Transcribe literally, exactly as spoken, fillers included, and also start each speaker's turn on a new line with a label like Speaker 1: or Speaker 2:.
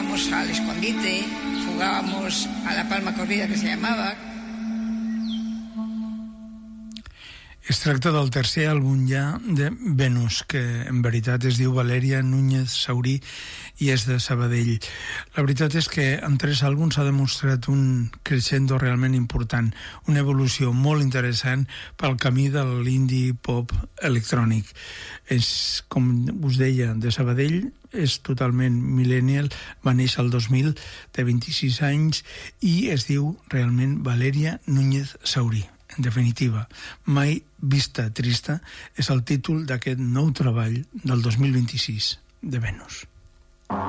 Speaker 1: jugábamos al escondite, jugábamos a la palma corrida, que se llamaba.
Speaker 2: Es tracta del tercer àlbum ja de Venus, que en veritat es diu Valèria Núñez Saurí i és de Sabadell. La veritat és que en tres àlbums s'ha demostrat un crescendo realment important, una evolució molt interessant pel camí de l'indie pop electrònic. És, com us deia, de Sabadell, és totalment millennial, va néixer el dos mil, té vint-i-sis anys i es diu realment Valèria Núñez Saurí. En definitiva, Mai vista trista és el títol d'aquest nou treball del dos mil vint-i-sis de Venus.